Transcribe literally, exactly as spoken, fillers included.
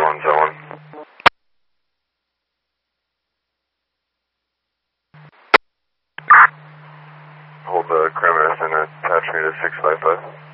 one zone. Hold the perimeter and attach me to six five five.